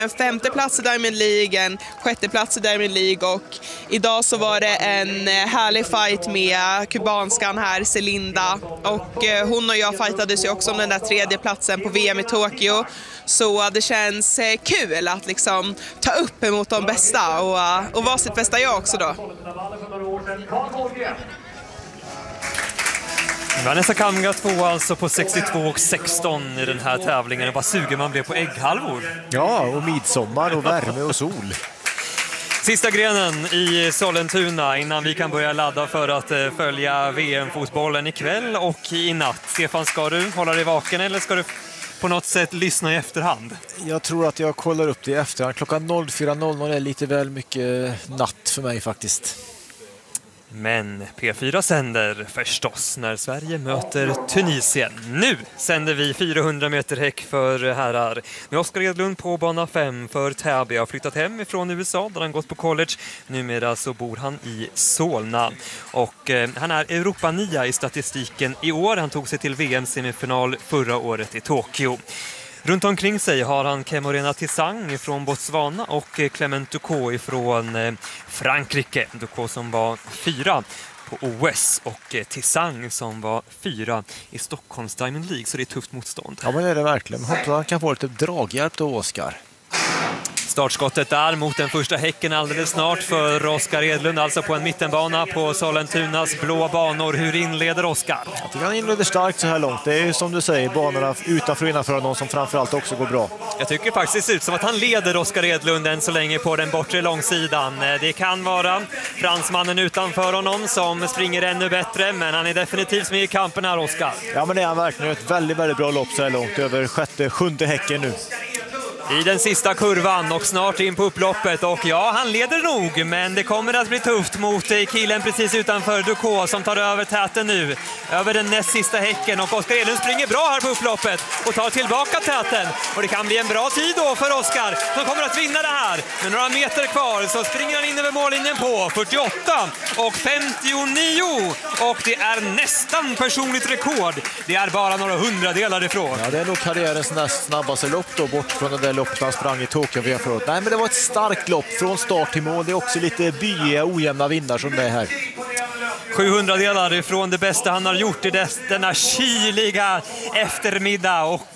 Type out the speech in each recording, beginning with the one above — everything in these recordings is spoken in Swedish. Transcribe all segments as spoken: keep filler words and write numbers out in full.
En femte plats i Diamond League, en sjätte plats i Diamond League och idag så var det en härlig fight med kubanskan här, Celinda. Och hon och jag fightades ju också om den där tredje platsen på V M i Tokyo. Så det känns kul att liksom ta upp emot de bästa och, och vara sitt bästa jag också då. Vanessa Kamga två alltså på sextiotvå och sexton i den här tävlingen. Och vad suger man blev på ägghalvor. Ja, och midsommar och värme och sol. Sista grenen i Sollentuna innan vi kan börja ladda för att följa V M-fotbollen ikväll och i natt. Stefan, ska du hålla dig vaken eller ska du på något sätt lyssna i efterhand? Jag tror att jag kollar upp det i efterhand. Klockan fyra noll noll är lite väl mycket natt för mig faktiskt. Men P fyra sänder förstås när Sverige möter Tunisien. Nu sänder vi fyrahundra meter häck för herrar. Med Oskar Edlund på bana fem för Täby. Har flyttat hem ifrån U S A där han gått på college. Numera så bor han i Solna. Och eh, han är Europa nia i statistiken i år. Han tog sig till V M-semifinal förra året i Tokyo. Runt omkring sig har han Kemorena Tissang från Botswana och Clement Ducot från Frankrike. Ducot som var fyra på O S och Tissang som var fyra i Stockholms Diamond League, så det är tufft motstånd. Ja, men det är det verkligen. Hoppas att han kan få lite draghjälp då, Oskar. Startskottet där mot den första häcken alldeles snart för Oskar Edlund, alltså på en mittenbana på Sollentunas blå banor. Hur inleder Oskar? Jag tycker han inleder starkt så här långt. Det är ju som du säger, banorna utanför och innanför någon som framförallt också går bra. Jag tycker faktiskt det ser ut som att han leder Oskar Edlund än så länge på den bortre långsidan. Det kan vara fransmannen utanför honom som springer ännu bättre, men han är definitivt med i kampen här, Oskar. Ja, men det är han verkligen. Ett väldigt, väldigt bra lopp så här långt, över sjätte, sjunde häcken nu. I den sista kurvan och snart in på upploppet, och ja, han leder nog, men det kommer att bli tufft mot killen precis utanför Ducot som tar över täten nu, över den näst sista häcken, och Oskar Edlund springer bra här på upploppet och tar tillbaka täten, och det kan bli en bra tid då för Oskar som kommer att vinna det här. Med några meter kvar så springer han in över mållinjen på fyrtioåtta och femtionio, och det är nästan personligt rekord. Det är bara några hundradelar ifrån. Ja, det är nog karriärens näst snabbaste lopp då, bort från den där loppet han sprang i Tokyo. Nej, men det var ett starkt lopp från start till mål. Det är också lite byiga, ojämna vindar som det är här. sjuhundradelar ifrån det bästa han har gjort i denna kyliga eftermiddag, och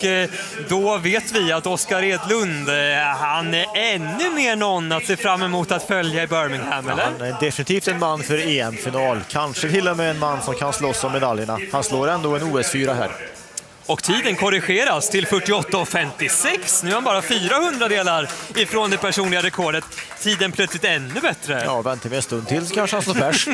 då vet vi att Oskar Edlund, han är ännu mer någon att se fram emot att följa i Birmingham, eller? Ja, han är definitivt en man för E M-final. Kanske till och med en man som kan slåss om medaljerna. Han slår ändå en O S fyra här. Och tiden korrigeras till fyrtioåtta och femtiosex. Nu är han bara fyrahundra delar ifrån det personliga rekordet. Tiden plötsligt ännu bättre. Ja, vänta med en stund till så kanske han slår pers.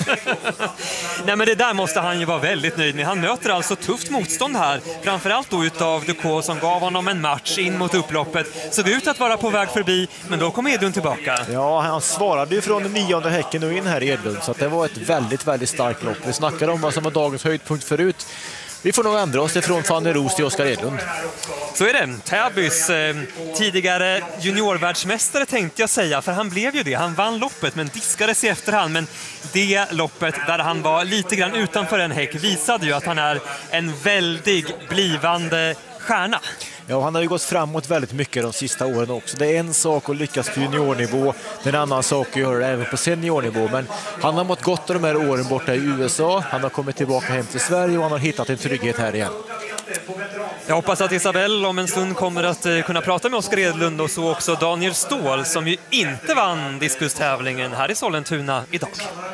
Nej, men det där måste han ju vara väldigt nöjd med. Han möter alltså tufft motstånd här. Framförallt då utav Ducot som gav honom en match in mot upploppet. Såg ut att vara på väg förbi, men då kom Edlund tillbaka. Ja, han svarade ju från den nionde häcken och in här, Edlund. Så att det var ett väldigt, väldigt starkt lopp. Vi snackade om vad som var dagens höjdpunkt förut. Vi får nog ändra oss ifrån Fanny Roos till Oskar Edlund. Så är det. Täbys eh, tidigare juniorvärldsmästare tänkte jag säga, för han blev ju det. Han vann loppet men diskades i efterhand. Men det loppet där han var lite grann utanför en häck visade ju att han är en väldig blivande stjärna. Ja, han har ju gått framåt väldigt mycket de sista åren också. Det är en sak att lyckas på juniornivå, det är en annan sak att göra det även på seniornivå. Men han har mått gott av de här åren borta i U S A. Han har kommit tillbaka hem till Sverige och han har hittat en trygghet här igen. Jag hoppas att Isabelle om en stund kommer att kunna prata med Oskar Edlund, och så också Daniel Ståhl som ju inte vann diskustävlingen här i Sollentuna idag.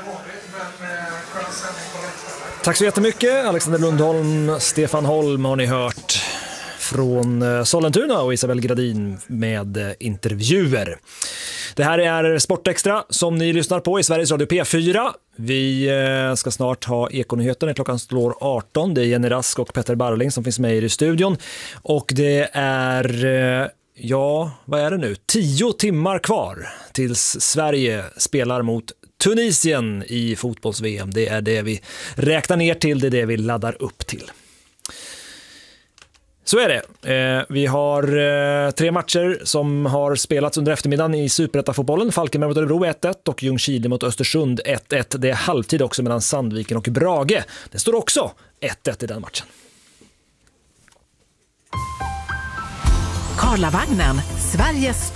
Tack så jättemycket. Alexander Lundholm, Stefan Holm har ni hört från Sollentuna, och Isabelle Gradin med intervjuer. Det här är Sportextra som ni lyssnar på i Sveriges Radio P fyra. Vi ska snart ha Ekonyheter när klockan slår arton. Det är Jenny Rask och Petter Barling som finns med i studion. Och det är, ja, vad är det nu? Tio timmar kvar tills Sverige spelar mot Tunisien i fotbolls-V M. Det är det vi räknar ner till, det är det vi laddar upp till. Så är det. Eh, vi har eh, tre matcher som har spelats under eftermiddagen i Superettan-fotbollen. Falkenberg mot Örebro ett ett och Ljungskile mot Östersund ett ett. Det är halvtid också mellan Sandviken och Brage. Det står också ett ett i den matchen. Karlavagnen, Sveriges